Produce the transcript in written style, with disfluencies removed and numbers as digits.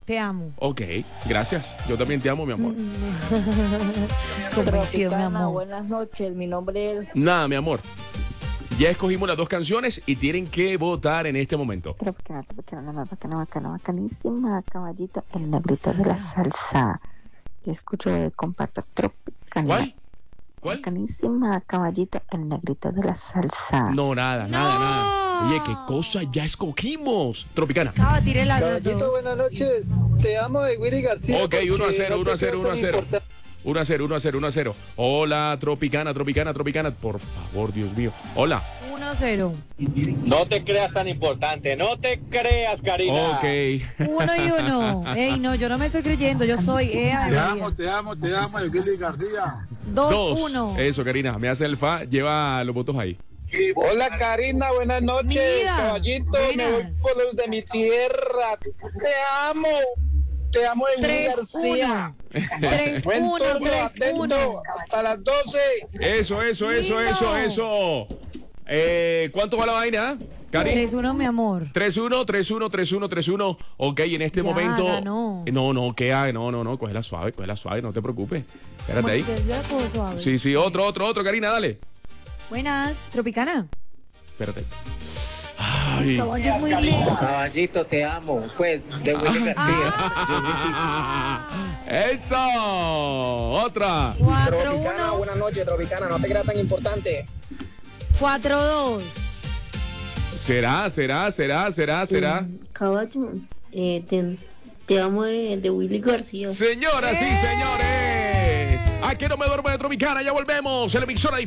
te amo. Ok, gracias. Yo también te amo, mi amor. Convencido, mi Tropicana, amor. buenas noches, mi nombre es... Nada, mi amor. Ya escogimos las 2 canciones y tienen que votar en este momento. Tropicana, la más bacanísima, caballito, el negrito de la salsa. Yo escucho de comparto Tropicana. ¿Cuál? Bacanísima, caballito, el negrito de la salsa. No, nada. Oye, qué cosa ya escogimos. Tropicana. Acaba, tiré las Caballito, dos. buenas noches. Te amo de Willy García. Ok, 1-0, 1-0. 1-0. Hola, Tropicana. Por favor, Dios mío. Hola. 1-0. No te creas tan importante, no te creas, Karina. Ok. 1-1. Ey, no, yo no me estoy creyendo. Yo soy Ea. Te amo, de Willy García. 2-1. Eso, Karina. Me hace el fa. Lleva los votos ahí. Hola, Karina, buenas noches. Mira, Caballito, me voy buenas. por los de mi tierra. Te amo de Willy García. 3-1. Buen 3-1. turno, atento, hasta las 12. Eso. ¿Cuánto va la vaina, Cari? 3-1, mi amor. 3-1. Ok, en este Ya, momento. ganó. No, ¿qué hay? No, cógela suave, no te preocupes. Espérate ahí. Ya la puedo suave. Sí, otro, Karina, dale. Buenas, Tropicana. Espérate. Ay. Caballo es muy lindo. Caballito, te amo. Pues, de Willy García. Eso. Otra. 4-1. buenas noches, Tropicana, no te creas tan importante. 4-2. ¿Será? Caballo, te amo de Willy García. Señoras y señores. ¿A qué no me duermo de Tropicana? Ya volvemos. En la emisora